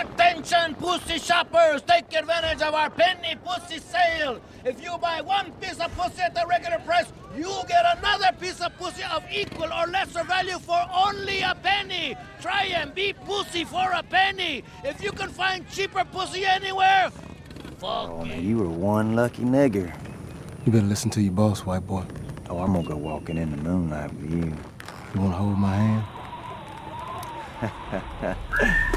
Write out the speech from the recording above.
Attention, pussy shoppers! Take advantage of our penny pussy sale! If you buy one piece of pussy at the regular price, you get another piece of pussy of equal or lesser value for only a penny! Try and be pussy for a penny! If you can find cheaper pussy anywhere, fuck Oh, now it. you were one lucky nigger. You better listen to your boss, white boy. Oh, I'm gonna go walking in the moonlight with you. You wanna hold my hand?